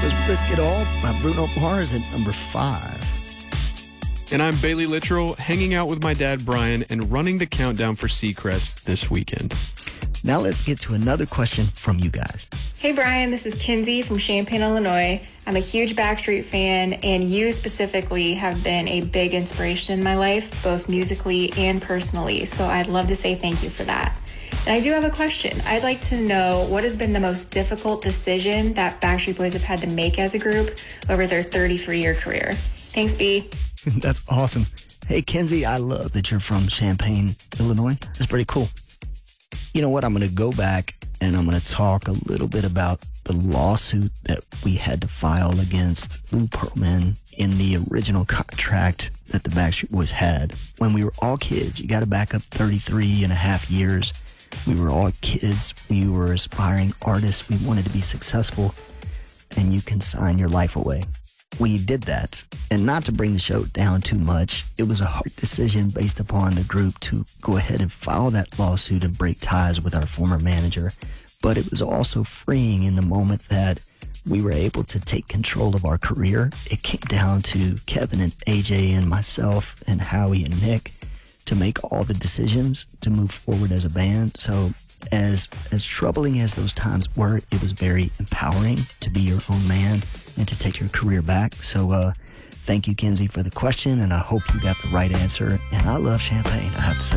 was Risk It All by Bruno Mars at number 5. And I'm Bailey Littrell, hanging out with my dad, Brian, and running the countdown for Seacrest this weekend. Now let's get to another question from you guys. Hey Brian, this is Kinsey from Champaign, Illinois. I'm a huge Backstreet fan, and you specifically have been a big inspiration in my life, both musically and personally, so I'd love to say thank you for that. And I do have a question. I'd like to know what has been the most difficult decision that Backstreet Boys have had to make as a group over their 33-year career. Thanks, B. That's awesome. Hey, Kinsey, I love that you're from Champaign, Illinois. That's pretty cool. You know what? I'm going to go back and I'm going to talk a little bit about the lawsuit that we had to file against Lou Pearlman in the original contract that the Backstreet Boys had. When we were all kids, you got to back up 33 and a half years. We were all kids. We were aspiring artists. We wanted to be successful, and you can sign your life away. We did that. And not to bring the show down too much, it was a hard decision based upon the group to go ahead and file that lawsuit and break ties with our former manager. But it was also freeing in the moment that we were able to take control of our career. It came down to Kevin and AJ and myself and Howie and Nick to make all the decisions to move forward as a band. So as troubling as those times were, it was very empowering to be your own man and to take your career back. So thank you, Kinsey, for the question, and I hope you got the right answer. And I love Champaign, I have to say.